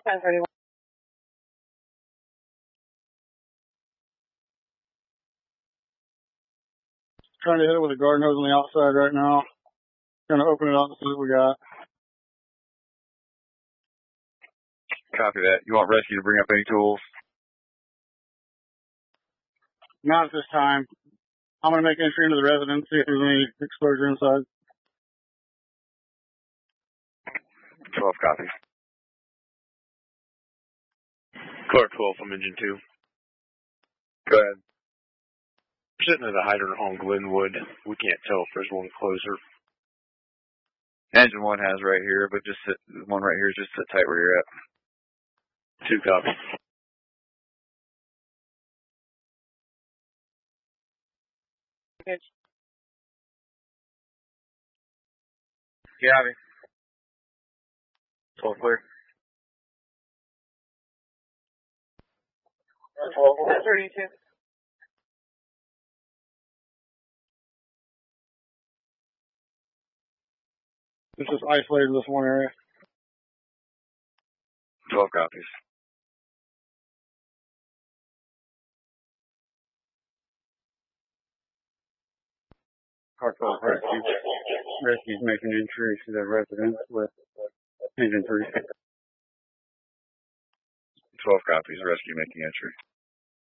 1031. Trying to hit it with a garden hose on the outside right now. Trying to open it up and see what we got. Copy that. You want rescue to bring up any tools? Not at this time. I'm going to make entry into the residence, see if there's any exposure inside. 12 copies. Clark 12 from Engine 2. Go ahead. Sitting at a hydrant on Glenwood. We can't tell if there's one closer. Engine 1 has right here, but just sit, one right here, just sit tight where you're at. 2 copies. Copy. 12 clear. 32. It's just isolated this one area. 12 copies. Clark 12 rescue. Rescue's making entry to the residence with Engine 3. 12 copies. Rescue making entry.